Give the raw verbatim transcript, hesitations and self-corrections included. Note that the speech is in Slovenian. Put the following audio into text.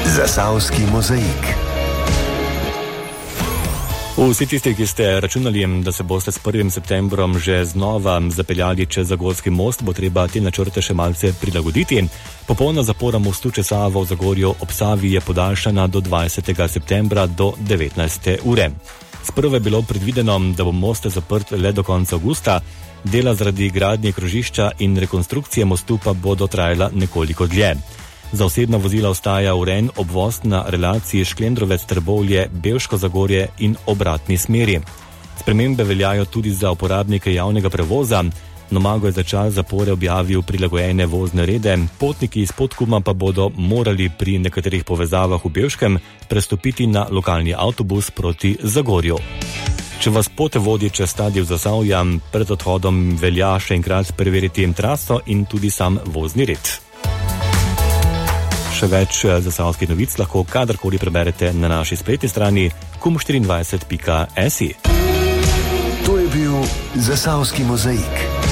Zasavski mozaik. Vsi tisti, ki ste računali, da se boste s prvim septembrom že znova zapeljali čez Zagorski most, bo treba te načrte še malce prilagoditi. Popolna zapora mostu čez Savo v Zagorju ob Savi je podaljšana do dvajsetega septembra do devetnajste ure. Sprva je bilo predvideno, da bo most zaprt le do konca avgusta, dela zaradi gradnje krožišča in rekonstrukcije mostu pa bodo trajala nekoliko dlje. Za osebna vozila ostaja urejen obvoz na relaciji Šklendrovec-Trbovlje-Bevško Zagorje in obratni smeri. Spremembe veljajo tudi za uporabnike javnega prevoza. Nomago je za čas zapore objavil prilagojene vozne rede, potniki iz Podkuma pa bodo morali pri nekaterih povezavah v Bevškem prestopiti na lokalni avtobus proti Zagorju. Če vas pot vodi čez stadion Zasavja, pred odhodom velja še enkrat preveriti traso in tudi sam vozni red. Še več zasavskih novic lahko kadarkoli preberete na naši spletni strani kum štiriindvajset pika si. To je bil Zasavski mozaik.